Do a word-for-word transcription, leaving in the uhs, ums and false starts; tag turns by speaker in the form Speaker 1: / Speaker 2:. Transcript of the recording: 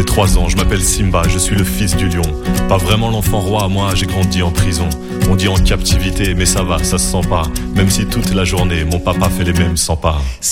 Speaker 1: J'ai trois ans, je m'appelle Simba, je suis le fils du lion. Pas vraiment l'enfant roi, moi j'ai grandi en prison. On dit en captivité, mais ça va, ça se sent pas. Même si toute la journée, mon papa fait les mêmes cent pas.